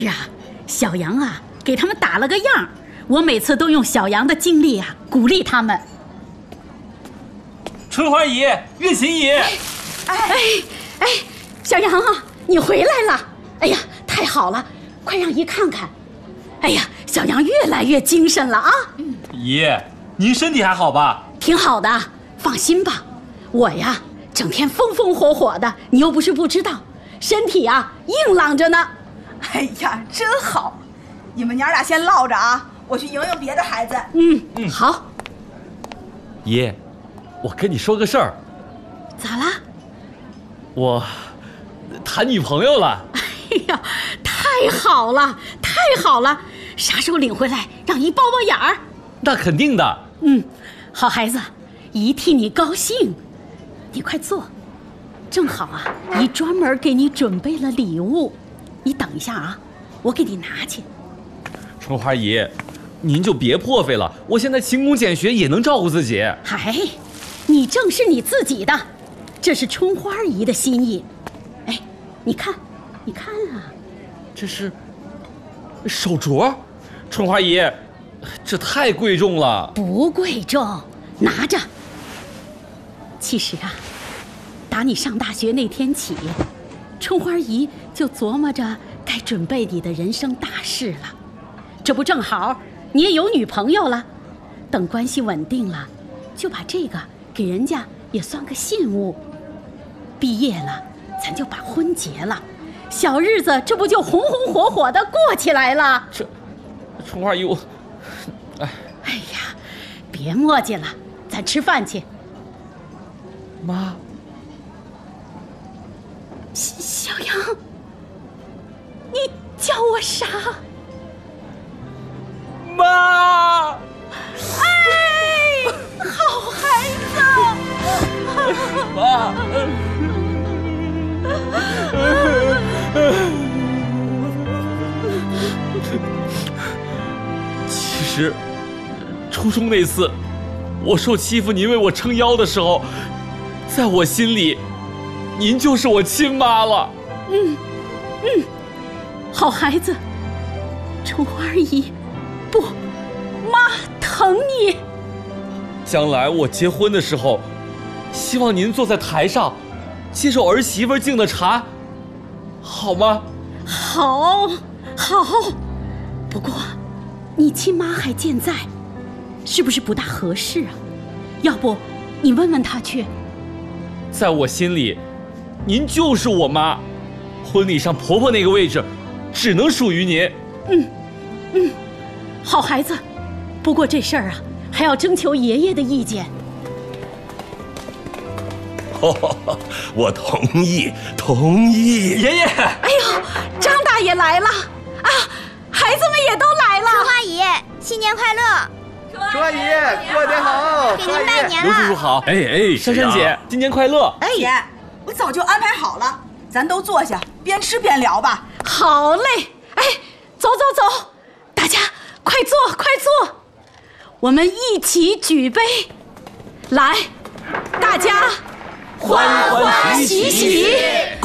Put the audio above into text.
啊，小杨啊，给他们打了个样，我每次都用小杨的经历啊鼓励他们。 春花姨，月琴姨， 小杨啊，你回来了！哎呀，太好了，快让姨看看。哎呀，小杨越来越精神了啊！ 姨，您身体还好吧？ 挺好的，放心吧。我呀，整天风风火火的，你又不是不知道，身体啊硬朗着呢。 哎呀，真好！你们娘俩先唠着啊，我去迎迎别的孩子。 好。 姨，我跟你说个事儿。 咋啦？ 我谈女朋友了。 哎呀，太好了，太好了！啥时候领回来，让姨包包眼儿？ 那肯定的。 好孩子，姨替你高兴。你快坐，正好啊，姨专门给你准备了礼物。你等一下啊，我给你拿去。 春花姨，您就别破费了，我现在勤工俭学也能照顾自己。 哎，你正是你自己的，这是春花姨的心意。哎，你看啊， 这是手镯，春花姨，这太贵重了。 不贵重，拿着。其实啊，打你上大学那天起，春花姨就琢磨着该准备你的人生大事了。这不正好你也有女朋友了，等关系稳定了，就把这个给人家也算个信物。毕业了，咱就把婚结了，小日子这不就红红火火的过起来了？ 这春花姨，我， 哎呀，别磨叽了，咱吃饭去。 妈， 小杨，你叫我啥？ 妈！ 哎，好孩子！ 妈！其实，初中那次，我受欺负，您为我撑腰的时候，在我心里，您就是我亲妈了。 好孩子，春花姨，不，妈疼你。 将来我结婚的时候，希望您坐在台上，接受儿媳妇敬的茶，好吗？ 好。不过，你亲妈还健在，是不是不大合适啊？要不，你问问她去。 在我心里，您就是我妈，婚礼上婆婆那个位置，只能属于您。 好孩子，不过这事儿啊，还要征求爷爷的意见。 我同意。 爷爷， 哎呦，张大爷来了啊！孩子们也都来了。 春花姨，新年快乐！ 春花姨过得好， 给您拜年刘叔叔了。 好。 哎， 珊珊姐，新年快乐！ 姐，我早就安排好了，咱都坐下，边吃边聊吧。 好嘞，哎，走，大家快坐，我们一起举杯，来，大家欢欢喜喜。